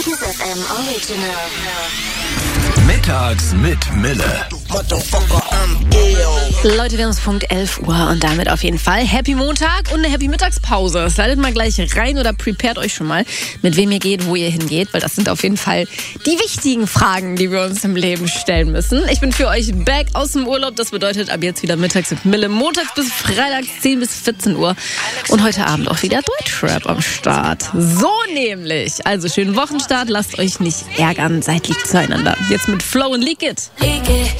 Kiss FM Original. Mittags mit Mille. Leute, wir haben es Punkt 11 Uhr und damit auf jeden Fall Happy Montag und eine Happy Mittagspause. Slidet mal gleich rein oder prepared euch schon mal, mit wem ihr geht, wo ihr hingeht, weil das sind auf jeden Fall die wichtigen Fragen, die wir uns im Leben stellen müssen. Ich bin für euch back aus dem Urlaub. Das bedeutet ab jetzt wieder Mittags mit Mille. Montags bis Freitags 10 bis 14 Uhr. Und heute Abend auch wieder Deutschrap am Start. So nämlich. Also schönen Wochenstart. Lasst euch nicht ärgern. Seid lieb zueinander. Jetzt mit Flow und Leak It.